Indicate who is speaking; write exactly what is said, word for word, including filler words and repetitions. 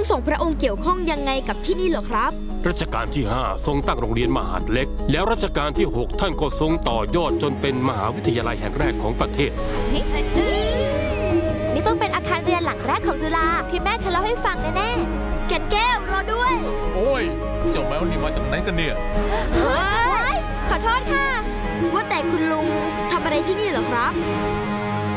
Speaker 1: ทรงพระองค์เกี่ยวข้องยังไงกับที่นี่เหรอครับ
Speaker 2: รัชกาลที่ห้าทรงตั้งโรงเรียนมหาดเล็กแล้วรัชกาลที่หกท่านก็ทรงต่อยอดจนเป็นมหาวิทยาลัยแห่งแรกของประเทศ
Speaker 3: นี่ต้องเป็นอาคารเรียนหลังแรกของจุฬาที่แม่เคยเล่าให้ฟังแน่ๆแก่นแก้วรอด้วย
Speaker 4: โอ้ยเจ้าแมวนี่มาจากไหนกันเนี่ย
Speaker 3: เฮ้ยขอโทษค่ะ
Speaker 1: ว่าแต่คุณลุงทำอะไรที่นี่เหรอครับ